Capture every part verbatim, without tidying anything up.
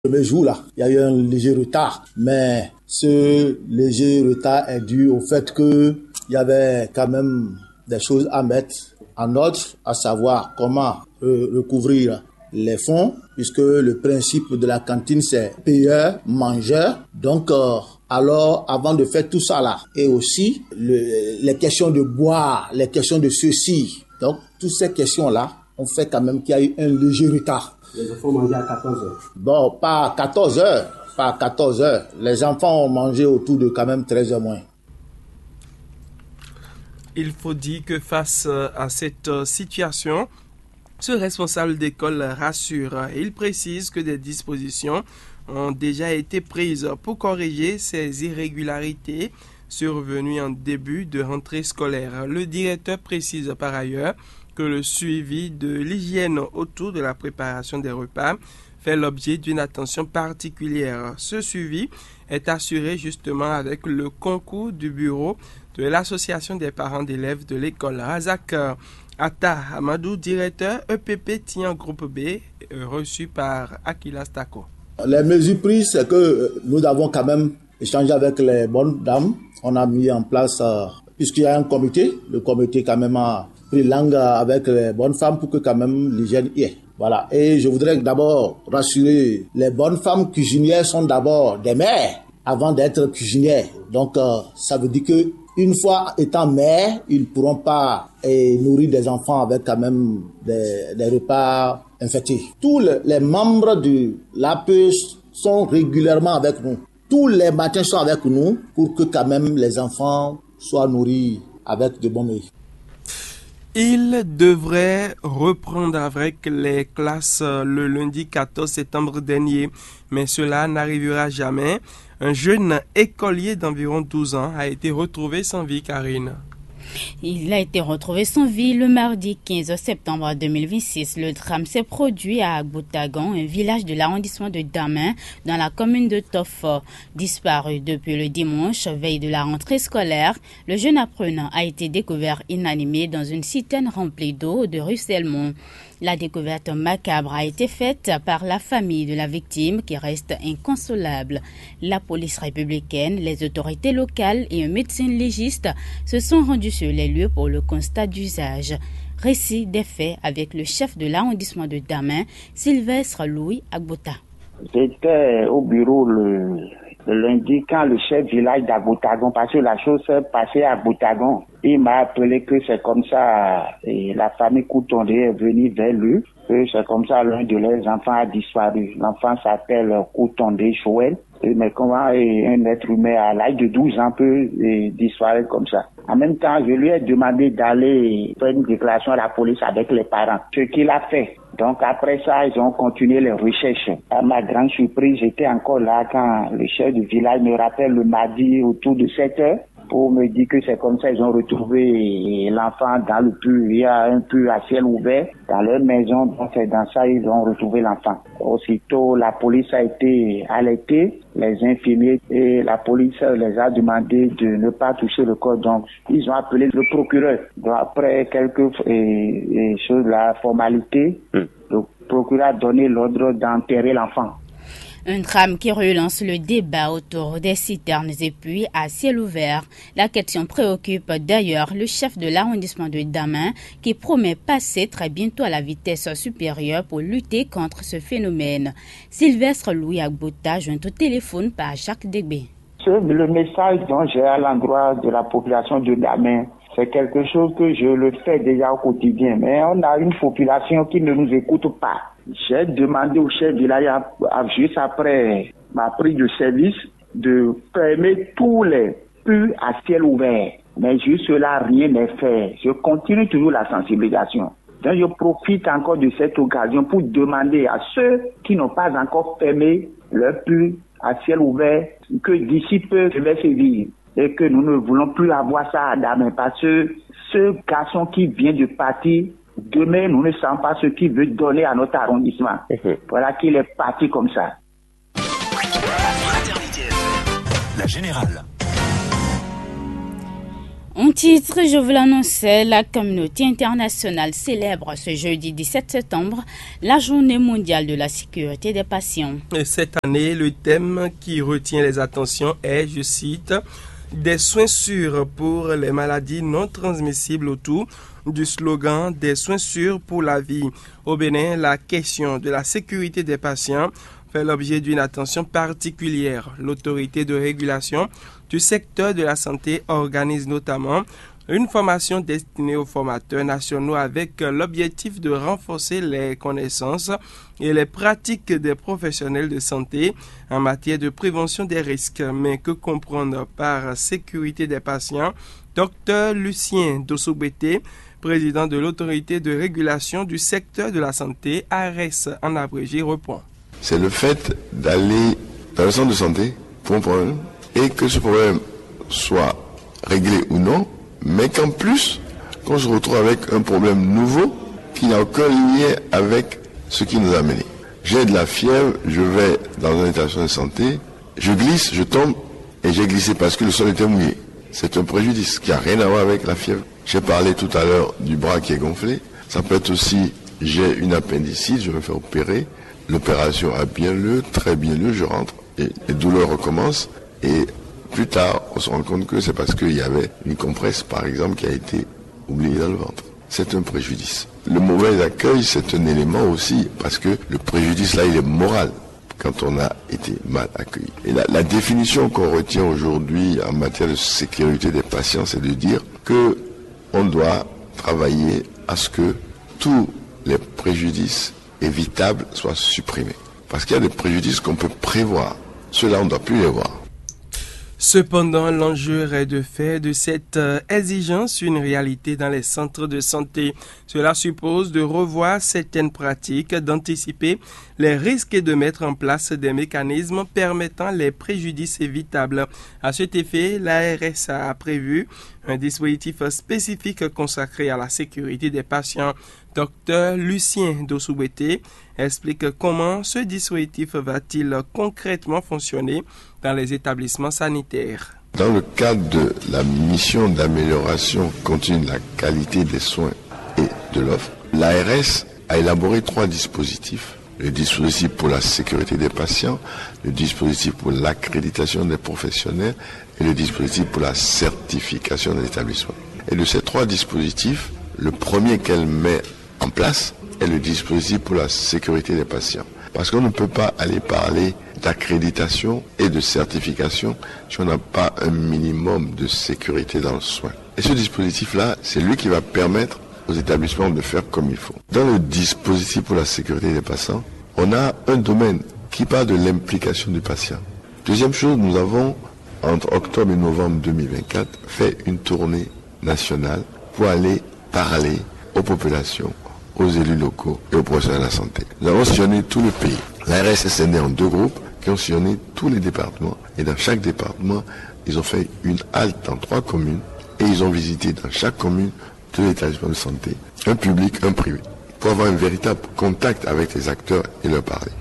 premier jour-là, il y a eu un léger retard, mais ce léger retard est dû au fait qu'il y avait quand même des choses à mettre en ordre, à savoir comment euh, recouvrir les fonds, puisque le principe de la cantine, c'est payeur, mangeur. Donc, euh, alors, avant de faire tout ça là, et aussi le, les questions de boire, les questions de ceci, donc, toutes ces questions-là ont fait quand même qu'il y a eu un léger retard. Les enfants mangeaient à quatorze heures. Bon, pas à quatorze heures, pas à quatorze heures. Les enfants ont mangé autour de quand même treize heures moins. Il faut dire que face à cette situation, ce responsable d'école rassure. Il précise que des dispositions ont déjà été prises pour corriger ces irrégularités survenues en début de rentrée scolaire. Le directeur précise par ailleurs que le suivi de l'hygiène autour de la préparation des repas fait l'objet d'une attention particulière. Ce suivi est assuré justement avec le concours du bureau de l'association des parents d'élèves de l'école. Razak Atta Amadou, directeur E P P Tian Groupe B, reçu par Akilas Tako. Les mesures prises, c'est que nous avons quand même échangé avec les bonnes dames. On a mis en place, euh, puisqu'il y a un comité, le comité quand même a pris langue avec les bonnes femmes pour que quand même l'hygiène y ait. Voilà. Et je voudrais d'abord rassurer, les bonnes femmes cuisinières sont d'abord des mères avant d'être cuisinières. Donc, euh, ça veut dire que une fois étant mères, ils ne pourront pas eh, nourrir des enfants avec quand même des, des repas infectés. Tous les, les membres de l'A P E sont régulièrement avec nous. Tous les matins sont avec nous pour que quand même les enfants soient nourris avec de bons mets. Il devrait reprendre avec les classes le lundi quatorze septembre dernier, mais cela n'arrivera jamais. Un jeune écolier d'environ douze ans a été retrouvé sans vie, Karine. Il a été retrouvé sans vie le mardi quinze septembre deux mille vingt-six. Le drame s'est produit à Agbotagon, un village de l'arrondissement de Damin, dans la commune de Toffo. Disparu depuis le dimanche, veille de la rentrée scolaire, le jeune apprenant a été découvert inanimé dans une citerne remplie d'eau de ruissellement. La découverte macabre a été faite par la famille de la victime qui reste inconsolable. La police républicaine, les autorités locales et un médecin légiste se sont rendus sur les lieux pour le constat d'usage. Récit des faits avec le chef de l'arrondissement de Damin, Sylvestre Louis Agbota. J'étais au bureau le, le lundi quand le chef village d'Agbotagon, parce que la chose s'est passée à Agbotagon, il m'a appelé que c'est comme ça, et la famille Koutondé est venue vers lui, que c'est comme ça l'un de leurs enfants a disparu. L'enfant s'appelle Koutondé Joël, mais comment un être humain à l'âge de douze ans peut disparaître comme ça. En même temps, je lui ai demandé d'aller faire une déclaration à la police avec les parents, ce qu'il a fait. Donc après ça, ils ont continué les recherches. À ma grande surprise, j'étais encore là quand le chef du village me rappelle le mardi autour de sept heures pour me dire que c'est comme ça ils ont retrouvé l'enfant dans le puits. Il y a un puits à ciel ouvert dans leur maison, donc c'est dans ça ils ont retrouvé l'enfant. Aussitôt, la police a été alertée, les infirmiers et la police les a demandé de ne pas toucher le corps. Donc ils ont appelé le procureur. Donc après quelques et, et choses, la formalité, mmh. le procureur a donné l'ordre d'enterrer l'enfant. Un drame qui relance le débat autour des citernes et puits à ciel ouvert. La question préoccupe d'ailleurs le chef de l'arrondissement de Damin qui promet passer très bientôt à la vitesse supérieure pour lutter contre ce phénomène. Sylvestre Louis Agbota joint au téléphone par Jacques Degbé. Le message dont j'ai à l'endroit de la population de Damin, c'est quelque chose que je le fais déjà au quotidien, mais on a une population qui ne nous écoute pas. J'ai demandé au chef du village, juste après ma prise de service, de fermer tous les puits à ciel ouvert. Mais juste là, rien n'est fait. Je continue toujours la sensibilisation. Donc je profite encore de cette occasion pour demander à ceux qui n'ont pas encore fermé leur puits à ciel ouvert que d'ici peu, je vais sévir. Et que nous ne voulons plus avoir ça à Damin parce que ce garçon qui vient de partir, demain nous ne savons pas ce qu'il veut donner à notre arrondissement. Mmh. Voilà qu'il est parti comme ça. La Générale. En titre, je vous l'annonçais, la communauté internationale célèbre ce jeudi dix-sept septembre la journée mondiale de la sécurité des patients. Et cette année, le thème qui retient les attentions est, je cite, « Des soins sûrs pour les maladies non transmissibles » autour du slogan « Des soins sûrs pour la vie ». Au Bénin, la question de la sécurité des patients fait l'objet d'une attention particulière. L'autorité de régulation du secteur de la santé organise notamment une formation destinée aux formateurs nationaux avec l'objectif de renforcer les connaissances et les pratiques des professionnels de santé en matière de prévention des risques. Mais que comprendre par sécurité des patients? Docteur Lucien Dosobete, président de l'autorité de régulation du secteur de la santé, A R E S en abrégé, reprend. C'est le fait d'aller dans le centre de santé pour un problème et que ce problème soit réglé ou non, mais qu'en plus, qu'on se retrouve avec un problème nouveau qui n'a aucun lien avec ce qui nous a amené. J'ai de la fièvre, je vais dans un établissement de santé, je glisse, je tombe et j'ai glissé parce que le sol était mouillé. C'est un préjudice qui n'a rien à voir avec la fièvre. J'ai parlé tout à l'heure du bras qui est gonflé. Ça peut être aussi, j'ai une appendicite, je me fais opérer. L'opération a bien lieu, très bien lieu, je rentre et les douleurs recommencent. Et plus tard, on se rend compte que c'est parce qu'il y avait une compresse, par exemple, qui a été oubliée dans le ventre. C'est un préjudice. Le mauvais accueil, c'est un élément aussi, parce que le préjudice, là, il est moral, quand on a été mal accueilli. Et la, la définition qu'on retient aujourd'hui en matière de sécurité des patients, c'est de dire que on doit travailler à ce que tous les préjudices évitables soient supprimés. Parce qu'il y a des préjudices qu'on peut prévoir. Ceux-là, on ne doit plus les voir. Cependant, l'enjeu est de faire de cette exigence une réalité dans les centres de santé. Cela suppose de revoir certaines pratiques, d'anticiper les risques et de mettre en place des mécanismes permettant les préjudices évitables. À cet effet, l'A R E S a prévu un dispositif spécifique consacré à la sécurité des patients. Docteur Lucien Dosobete explique comment ce dispositif va-t-il concrètement fonctionner dans les établissements sanitaires. Dans le cadre de la mission d'amélioration continue de la qualité des soins et de l'offre, l'A R E S a élaboré trois dispositifs. Le dispositif pour la sécurité des patients, le dispositif pour l'accréditation des professionnels et le dispositif pour la certification des établissements. Et de ces trois dispositifs, le premier qu'elle met en place est le dispositif pour la sécurité des patients. Parce qu'on ne peut pas aller parler d'accréditation et de certification si on n'a pas un minimum de sécurité dans le soin. Et ce dispositif-là, c'est lui qui va permettre aux établissements de faire comme il faut. Dans le dispositif pour la sécurité des patients, on a un domaine qui parle de l'implication du patient. Deuxième chose, nous avons, entre octobre et novembre deux mille vingt-quatre, fait une tournée nationale pour aller parler aux populations, aux élus locaux et aux professionnels de la santé. Nous avons sillonné tout le pays. L'A R E S est scindé en deux groupes qui ont sillonné tous les départements. Et dans chaque département, ils ont fait une halte dans trois communes et ils ont visité dans chaque commune deux établissements de santé, un public, un privé, pour avoir un véritable contact avec les acteurs et leur parler.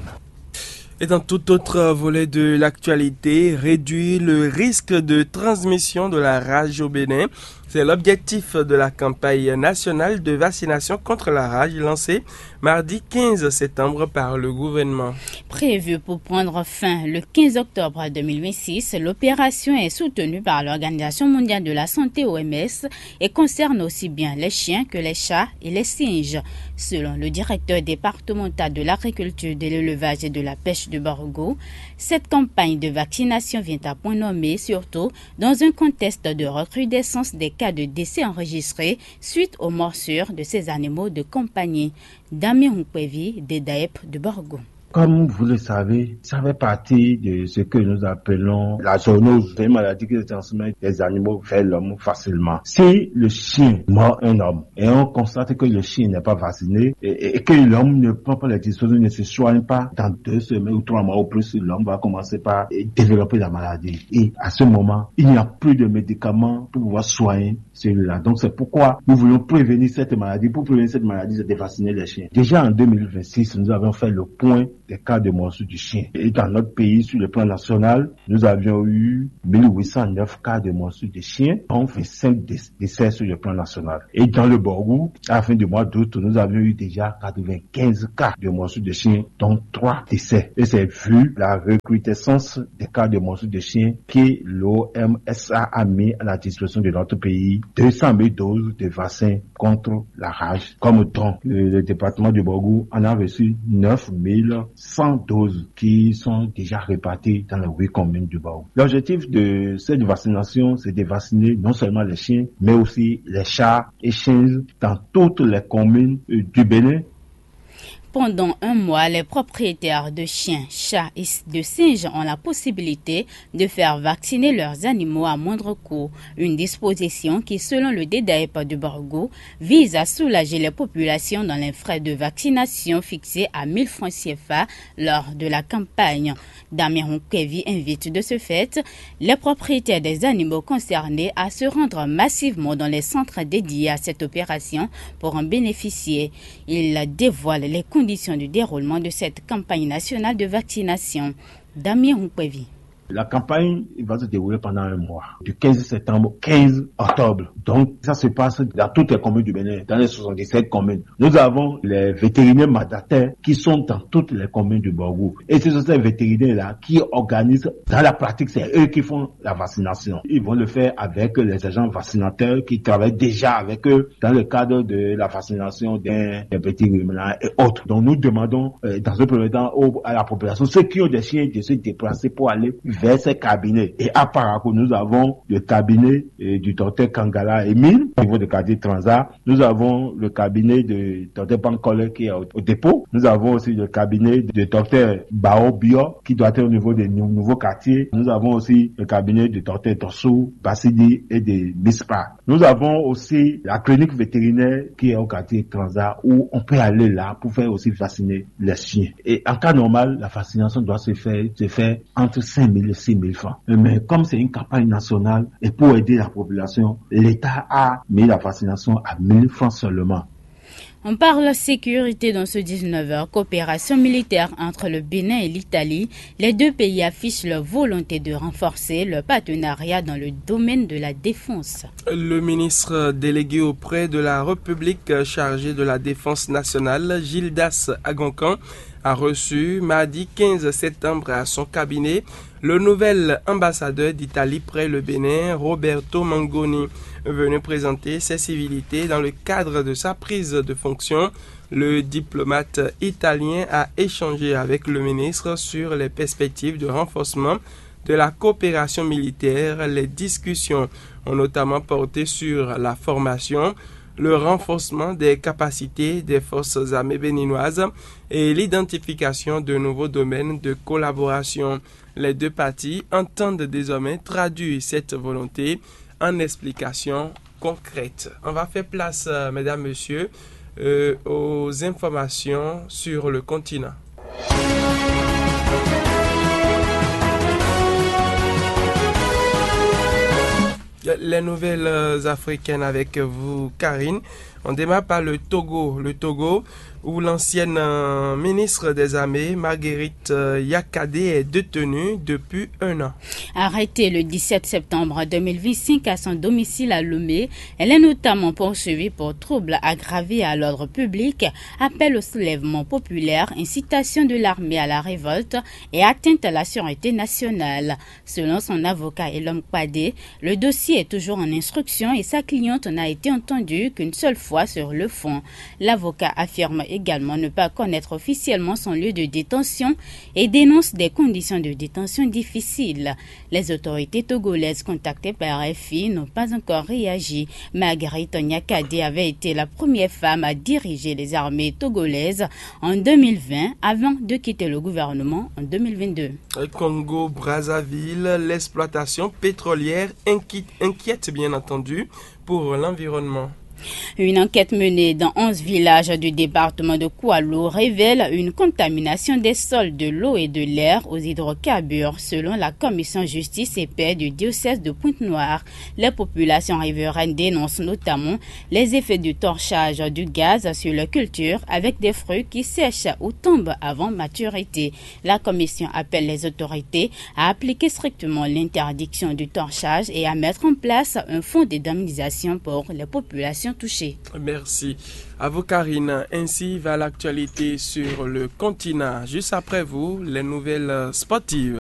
Et dans tout autre volet de l'actualité, réduire le risque de transmission de la rage au Bénin. C'est l'objectif de la campagne nationale de vaccination contre la rage lancée mardi quinze septembre par le gouvernement. Prévue pour prendre fin le quinze octobre deux mille vingt-six, l'opération est soutenue par l'Organisation mondiale de la santé O M S et concerne aussi bien les chiens que les chats et les singes. Selon le directeur départemental de l'agriculture, de l'élevage et de la pêche de Borgo, cette campagne de vaccination vient à point nommé, surtout dans un contexte de recrudescence des cas de décès enregistrés suite aux morsures de ces animaux de compagnie. Damien Hunkwevi, D D A E P de Borgo. Comme vous le savez, ça fait partie de ce que nous appelons la zoonose, une maladie qui se transmet des animaux vers l'homme facilement. Si le chien mord un homme et on constate que le chien n'est pas vacciné et, et que l'homme ne prend pas les dispositions, ne se soigne pas, dans deux semaines ou trois mois ou plus, l'homme va commencer par développer la maladie. Et à ce moment, il n'y a plus de médicaments pour pouvoir soigner celui-là. Donc c'est pourquoi nous voulons prévenir cette maladie. Pour prévenir cette maladie, c'est de vacciner les chiens. Déjà en deux mille vingt-six, nous avons fait le point des cas de morsure du chien. Et dans notre pays, sur le plan national, nous avions eu mille huit cent neuf cas de morsure de chien, dont vingt-cinq décès sur le plan national. Et dans le Borgou, à la fin du mois d'août, nous avions eu déjà quatre-vingt-quinze cas de morsure de chien, dont trois décès. Et c'est vu la recrudescence des cas de morsure de chien que l'O M S A a mis à la disposition de notre pays deux cent mille doses de vaccins contre la rage comme don. Le, le département du Borgou en a reçu neuf mille cent doses qui sont déjà réparties dans les huit communes du Borgou. L'objectif de cette vaccination, c'est de vacciner non seulement les chiens, mais aussi les chats et chiens dans toutes les communes du Bénin. Pendant un mois, les propriétaires de chiens, chats et de singes ont la possibilité de faire vacciner leurs animaux à moindre coût. Une disposition qui, selon le D D A E P du Borgou, vise à soulager les populations dans les frais de vaccination fixés à mille francs C F A lors de la campagne. Damien Ronkevi invite de ce fait les propriétaires des animaux concernés à se rendre massivement dans les centres dédiés à cette opération pour en bénéficier. Il dévoile les conditions du déroulement de cette campagne nationale de vaccination. Damien Ronkevi. La campagne va se dérouler pendant un mois, du quinze septembre au quinze octobre. Donc, ça se passe dans toutes les communes du Bénin, dans les soixante-dix-sept communes. Nous avons les vétérinaires mandataires qui sont dans toutes les communes du Borgou. Et ce sont ces vétérinaires-là qui organisent, dans la pratique, c'est eux qui font la vaccination. Ils vont le faire avec les agents vaccinateurs qui travaillent déjà avec eux dans le cadre de la vaccination des, des petits ruminants et autres. Donc, nous demandons, euh, dans un premier temps, au, à la population, ceux qui ont des chiens, de se déplacer pour aller vers ces cabinets. Et à Parakou, nous avons le cabinet euh, du docteur Kangala Emile, au niveau de quartier Transat. Nous avons le cabinet de docteur Pankole qui est au, au dépôt. Nous avons aussi le cabinet de docteur Bao Bio qui doit être au niveau des nouveaux quartiers. Nous avons aussi le cabinet de docteur Tossou, Bassidi et de Mispa. Nous avons aussi la clinique vétérinaire qui est au quartier Transat où on peut aller là pour faire aussi vacciner les chiens. Et en cas normal, la vaccination doit se faire, se faire entre cinq mille et six mille francs. Mais comme c'est une campagne nationale et pour aider la population, l'État a mis la vaccination à mille francs seulement. On parle sécurité dans ce dix-neuf heures, coopération militaire entre le Bénin et l'Italie. Les deux pays affichent leur volonté de renforcer leur partenariat dans le domaine de la défense. Le ministre délégué auprès de la République chargé de la défense nationale, Gildas Agoncan, a reçu mardi quinze septembre à son cabinet le nouvel ambassadeur d'Italie près le Bénin, Roberto Mangoni, venu présenter ses civilités dans le cadre de sa prise de fonction. Le diplomate italien a échangé avec le ministre sur les perspectives de renforcement de la coopération militaire. Les discussions ont notamment porté sur la formation, le renforcement des capacités des forces armées béninoises et l'identification de nouveaux domaines de collaboration. Les deux parties entendent désormais traduire cette volonté en explications concrètes. On va faire place, euh, mesdames, messieurs, euh, aux informations sur le continent. Les nouvelles africaines avec vous, Karine. On démarre par le Togo. Le Togo, où l'ancienne euh, ministre des Armées, Marguerite euh, Yakadé, est détenue depuis un an. Arrêtée le dix-sept septembre deux mille vingt-cinq à son domicile à Lomé, elle est notamment poursuivie pour troubles aggravés à l'ordre public, appel au soulèvement populaire, incitation de l'armée à la révolte et atteinte à la sûreté nationale. Selon son avocat Elom Kpadé, le dossier est toujours en instruction et sa cliente n'a été entendue qu'une seule fois sur le fond. L'avocat affirme également ne pas connaître officiellement son lieu de détention et dénonce des conditions de détention difficiles. Les autorités togolaises contactées par F I n'ont pas encore réagi. Marguerite Yakadé avait été la première femme à diriger les armées togolaises en deux mille vingt avant de quitter le gouvernement en deux mille vingt-deux. Congo-Brazzaville, l'exploitation pétrolière inquiète, inquiète bien entendu pour l'environnement. Une enquête menée dans onze villages du département de Koualou révèle une contamination des sols, de l'eau et de l'air aux hydrocarbures selon la commission justice et paix du diocèse de Pointe-Noire. Les populations riveraines dénoncent notamment les effets du torchage du gaz sur leur culture avec des fruits qui sèchent ou tombent avant maturité. La commission appelle les autorités à appliquer strictement l'interdiction du torchage et à mettre en place un fonds d'indemnisation pour les populations touchées. Merci à vous, Karine. Ainsi va l'actualité sur le continent. Juste après vous, les nouvelles sportives.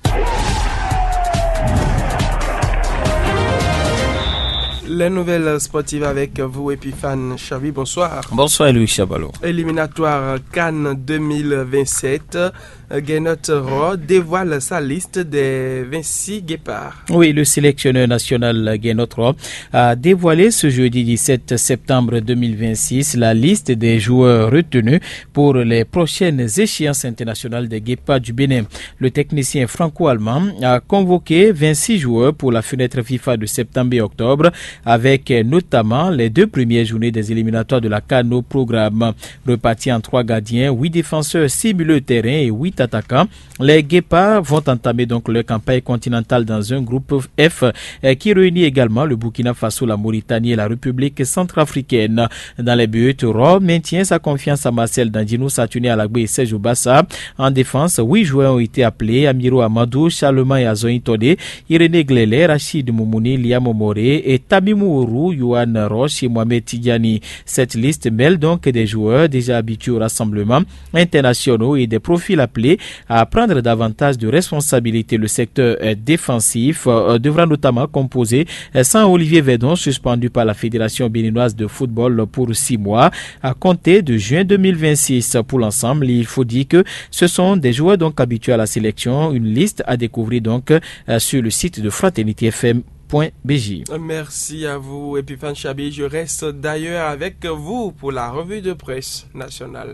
Les nouvelles sportives avec vous, Epiphane Chabi. Bonsoir. Bonsoir, Louis Chabalo. Éliminatoire Cannes deux mille vingt-sept. Guénot Roy dévoile sa liste des vingt-six guépards. Oui, le sélectionneur national Guénot Roy a dévoilé ce jeudi dix-sept septembre deux mille vingt-six la liste des joueurs retenus pour les prochaines échéances internationales des guépards du Bénin. Le technicien franco-allemand a convoqué vingt-six joueurs pour la fenêtre FIFA de septembre et octobre, avec notamment les deux premières journées des éliminatoires de la CAN au programme. Repartis en trois gardiens, huit défenseurs, six milieux de terrain et huit attaquants, les Guépards vont entamer donc leur campagne continentale dans un groupe F qui réunit également le Burkina Faso, la Mauritanie et la République centrafricaine. Dans les buts, Roy maintient sa confiance à Marcel Dandino, Saturné Alagbe et Serge Obassa. En défense, huit joueurs ont été appelés: Amiro Amadou, Charlemagne Azoïn Todé, Irénée Glélé, Rachid Moumouni, Liam Omoré et Tamimou Ourou, Yohan Roche et Mohamed Tidjani. Cette liste mêle donc des joueurs déjà habitués au rassemblement internationaux et des profils appelés à prendre davantage de responsabilités. Le secteur défensif devra notamment composer sans Olivier Verdon, suspendu par la Fédération béninoise de football pour six mois à compter de juin deux mille vingt-six. Pour l'ensemble, il faut dire que ce sont des joueurs donc habitués à la sélection. Une liste à découvrir donc sur le site de Fraternité F M. B J. Merci à vous, Epiphane Chabi. Je reste d'ailleurs avec vous pour la revue de presse nationale.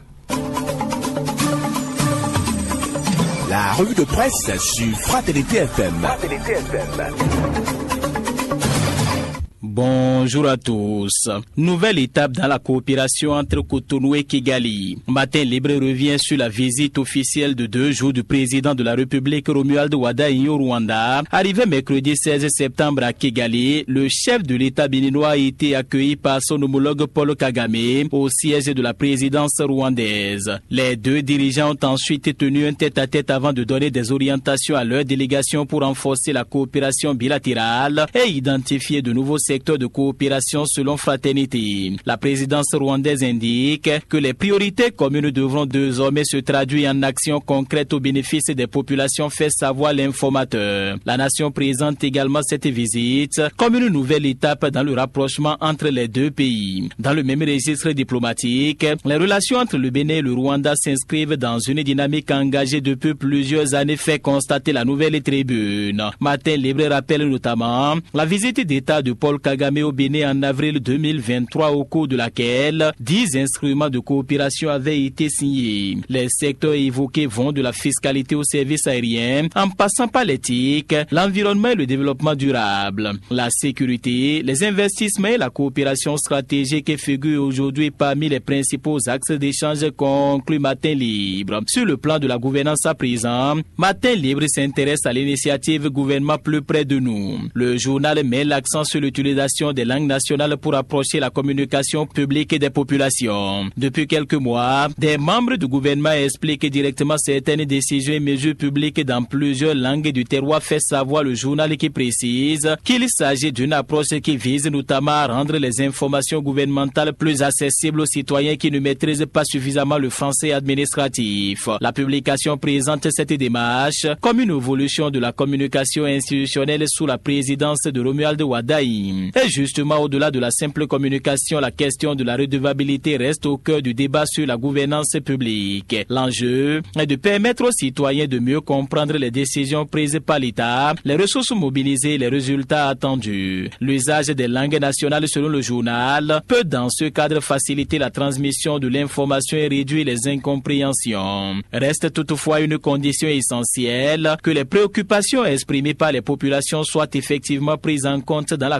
La revue de presse sur Fraternité F M. Fraternité F M. Bonjour à tous. Nouvelle étape dans la coopération entre Cotonou et Kigali. Matin Libre revient sur la visite officielle de deux jours du président de la République Romuald Wadaï au Rwanda. Arrivé mercredi seize septembre à Kigali, le chef de l'État béninois a été accueilli par son homologue Paul Kagame au siège de la présidence rwandaise. Les deux dirigeants ont ensuite tenu un tête-à-tête avant de donner des orientations à leur délégation pour renforcer la coopération bilatérale et identifier de nouveaux secteurs de coopération selon Fraternité. La présidence rwandaise indique que les priorités communes devront désormais se traduire en actions concrètes au bénéfice des populations, fait savoir l'informateur. La nation présente également cette visite comme une nouvelle étape dans le rapprochement entre les deux pays. Dans le même registre diplomatique, les relations entre le Bénin et le Rwanda s'inscrivent dans une dynamique engagée depuis plusieurs années, fait constater la nouvelle tribune. Matin Libre rappelle notamment la visite d'État de Paul Kagame au Bénin en avril deux mille vingt-trois, au cours de laquelle dix instruments de coopération avaient été signés. Les secteurs évoqués vont de la fiscalité aux services aériens, en passant par l'éthique, l'environnement et le développement durable. La sécurité, les investissements et la coopération stratégique figurent aujourd'hui parmi les principaux axes d'échange, conclut Matin Libre. Sur le plan de la gouvernance à présent, Matin Libre s'intéresse à l'initiative Gouvernement plus près de nous. Le journal met l'accent sur l'utilisation des langues nationales pour approcher la communication publique des populations. Depuis quelques mois, des membres du gouvernement expliquent directement certaines décisions et mesures publiques dans plusieurs langues du terroir, fait savoir le journal qui précise qu'il s'agit d'une approche qui vise notamment à rendre les informations gouvernementales plus accessibles aux citoyens qui ne maîtrisent pas suffisamment le français administratif. La publication présente cette démarche comme une évolution de la communication institutionnelle sous la présidence de Romuald Wadaï. Et justement, au-delà de la simple communication, la question de la redevabilité reste au cœur du débat sur la gouvernance publique. L'enjeu est de permettre aux citoyens de mieux comprendre les décisions prises par l'État, les ressources mobilisées et les résultats attendus. L'usage des langues nationales, selon le journal, peut dans ce cadre faciliter la transmission de l'information et réduire les incompréhensions. Reste toutefois une condition essentielle que les préoccupations exprimées par les populations soient effectivement prises en compte dans la conduite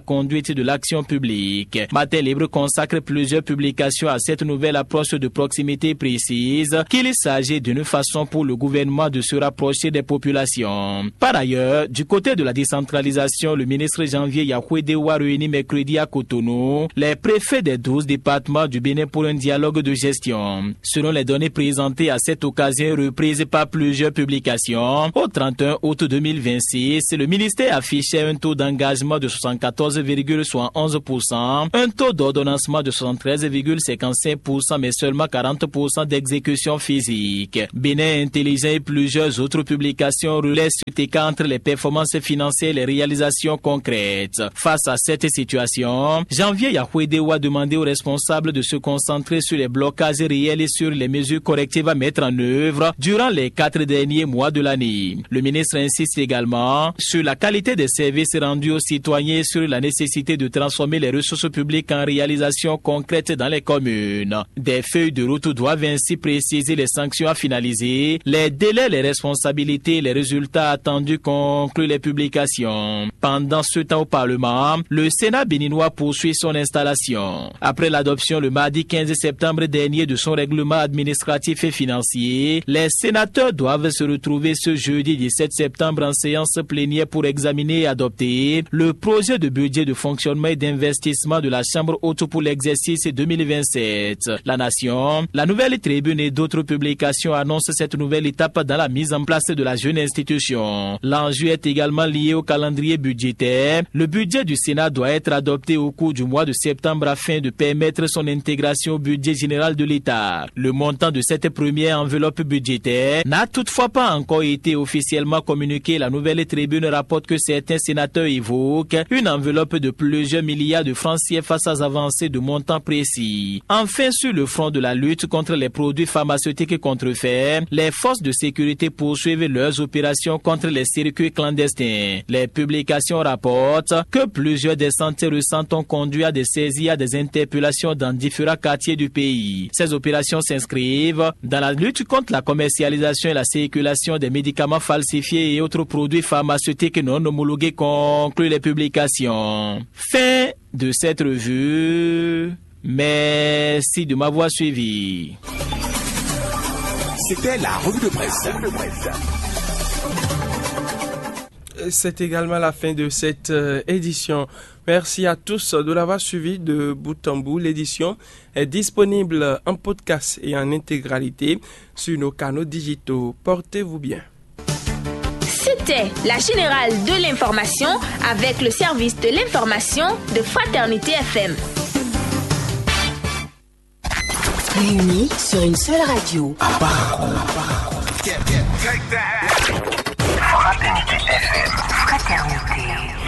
site de l'action publique. Matin Libre consacre plusieurs publications à cette nouvelle approche de proximité précise qu'il s'agit d'une façon pour le gouvernement de se rapprocher des populations. Par ailleurs, du côté de la décentralisation, le ministre Janvier Yahoué-Dewa réunit mercredi à Cotonou les préfets des douze départements du Bénin pour un dialogue de gestion. Selon les données présentées à cette occasion reprises par plusieurs publications, au trente et un août deux mille vingt-six, le ministère affichait un taux d'engagement de soixante-quatorze virgule onze pour cent, un taux d'ordonnancement de soixante-treize virgule cinquante-cinq pour cent, mais seulement quarante pour cent d'exécution physique. Bénin Intelligent et plusieurs autres publications relaient cet écart entre les performances financières et les réalisations concrètes. Face à cette situation, Janvier Yahoué-Dewa a demandé aux responsables de se concentrer sur les blocages réels et sur les mesures correctives à mettre en œuvre durant les quatre derniers mois de l'année. Le ministre insiste également sur la qualité des services rendus aux citoyens et sur la nécessité de transformer les ressources publiques en réalisations concrètes dans les communes. Des feuilles de route doivent ainsi préciser les sanctions à finaliser, les délais, les responsabilités et les résultats attendus, concluent les publications. Pendant ce temps au Parlement, le Sénat béninois poursuit son installation. Après l'adoption le mardi quinze septembre dernier de son règlement administratif et financier, les sénateurs doivent se retrouver ce jeudi dix-sept septembre en séance plénière pour examiner et adopter le projet de budget de fonctionnement et d'investissement de la Chambre haute pour l'exercice deux mille vingt-sept. La Nation, la Nouvelle Tribune et d'autres publications annoncent cette nouvelle étape dans la mise en place de la jeune institution. L'enjeu est également lié au calendrier budgétaire. Le budget du Sénat doit être adopté au cours du mois de septembre afin de permettre son intégration au budget général de l'État. Le montant de cette première enveloppe budgétaire n'a toutefois pas encore été officiellement communiqué. La Nouvelle Tribune rapporte que certains sénateurs évoquent une enveloppe de plusieurs milliards de francs C F A sans avancée de montant précis. Enfin, sur le front de la lutte contre les produits pharmaceutiques contrefaits, les forces de sécurité poursuivent leurs opérations contre les circuits clandestins. Les publications rapportent que plusieurs des centaines récentes ont conduit à des saisies, à des interpellations dans différents quartiers du pays. Ces opérations s'inscrivent dans la lutte contre la commercialisation et la circulation des médicaments falsifiés et autres produits pharmaceutiques non homologués, concluent les publications. Fin de cette revue. Merci de m'avoir suivi. C'était la revue de presse. C'est également la fin de cette euh, édition. Merci à tous de l'avoir suivi de bout en bout. L'édition est disponible en podcast et en intégralité sur nos canaux digitaux. Portez-vous bien. C'était la générale de l'information avec le service de l'information de Fraternité F M. Réunis sur une seule radio. Fraternité F M. Fraternité.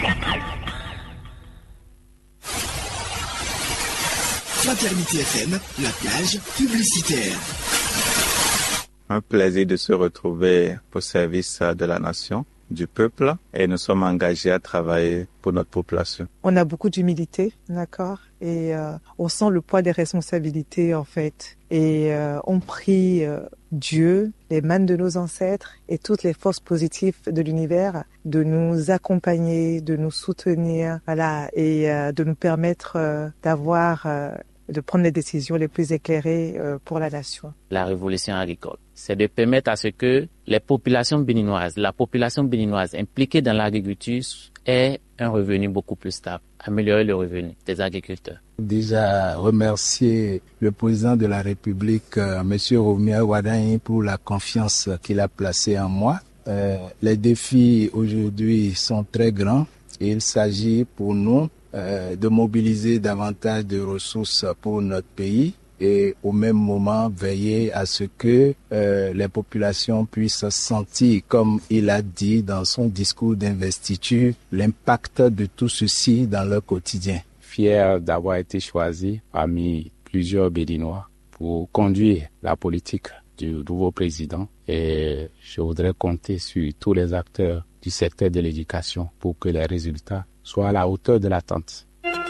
Fraternité F M, la plage publicitaire. Un plaisir de se retrouver au service de la nation, du peuple, et nous sommes engagés à travailler pour notre population. On a beaucoup d'humilité, d'accord, et euh, on sent le poids des responsabilités en fait. Et euh, on prie euh, Dieu, les mânes de nos ancêtres et toutes les forces positives de l'univers de nous accompagner, de nous soutenir, voilà, et euh, de nous permettre euh, d'avoir, euh, de prendre les décisions les plus éclairées euh, pour la nation. La révolution agricole, c'est de permettre à ce que les populations béninoises, la population béninoise impliquée dans l'agriculture ait un revenu beaucoup plus stable, améliorer le revenu des agriculteurs. Déjà remercier le président de la République, euh, M. Romia Wadain, pour la confiance qu'il a placée en moi. Euh, les défis aujourd'hui sont très grands et il s'agit pour nous euh, de mobiliser davantage de ressources pour notre pays et au même moment veiller à ce que euh, les populations puissent sentir, comme il a dit dans son discours d'investiture, l'impact de tout ceci dans leur quotidien. Fier d'avoir été choisi parmi plusieurs Béninois pour conduire la politique du nouveau président, et je voudrais compter sur tous les acteurs du secteur de l'éducation pour que les résultats soient à la hauteur de l'attente.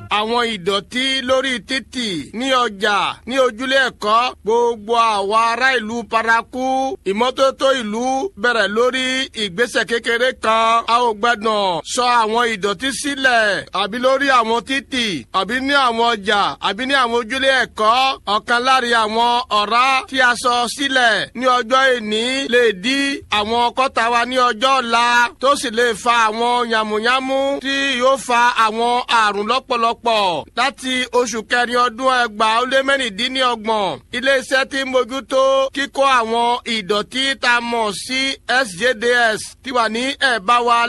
àwọn ìdọ̀tí lórí títì ní ọjà ní ojúlé ẹ̀kọ́ gbogbo àwa ará ìlú paraku ìmọ́tótó ìlú bẹ̀rẹ̀ lórí ìgbésẹ̀ kékeré kan a ò gbẹ́dàn sọ àwọn ìdọ̀tí sílẹ̀ àbí lórí àwọn títì àbí ní àwọn ọjà àbí ní àwọn ojúlé ẹ̀kọ́ ọ̀kan láàrin àwọn ọ̀rá tí a sọ sílẹ̀ ní ọjọ́ ìní lè dí àwọn kọ́tà wa ní ọjọ́ ọ̀la tó sì lè fa àwọn yàmùyàmù tí yóò fa àwọn àrùn lọ́pọ̀lọpọ̀ láti oṣù kẹrin ọdún ẹgbàá ó lé mẹ́rìndínlọ́gbọ̀n iléeṣẹ́ tí mójútó kíkó àwọn ìdọ̀tí tá a mọ̀ sí S J D S ti wà ní ẹ̀bá wa